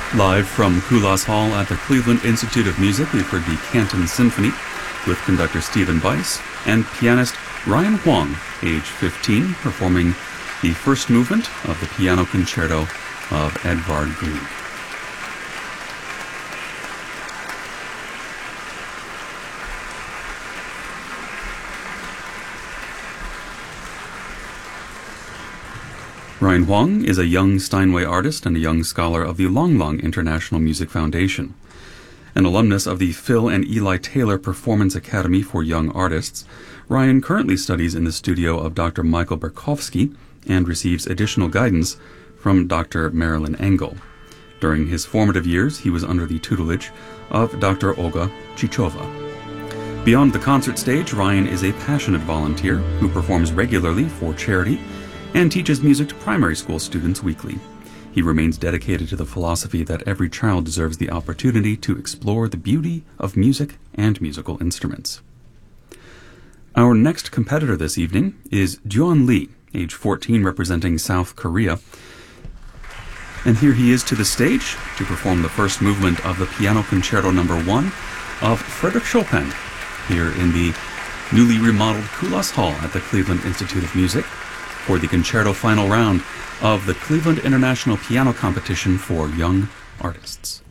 Live from Kulas Hall at the Cleveland Institute of Music, we've heard the Canton Symphony with conductor Stephen Bice and pianist Ryan Huang, age 15, performing the first movement of the Piano Concerto of Edvard Grieg. Ryan Huang is a young Steinway artist and a young scholar of the Long Long International Music Foundation. An alumnus of the Phil and Eli Taylor Performance Academy for Young Artists, Ryan currently studies in the studio of Dr. Michael Berkowski and receives additional guidance from Dr. Marilyn Engel. During his formative years, he was under the tutelage of Dr. Olga Chichova. Beyond the concert stage, Ryan is a passionate volunteer who performs regularly for charity and teaches music to primary school students weekly. He remains dedicated to the philosophy that every child deserves the opportunity to explore the beauty of music and musical instruments. Our next competitor this evening is Juan Lee, age 14, representing South Korea. And here he is to the stage to perform the first movement of the Piano Concerto No. 1 of Frédéric Chopin here in the newly remodeled Kulas Hall at the Cleveland Institute of Music for the concerto final round of the Cleveland International Piano Competition for Young Artists.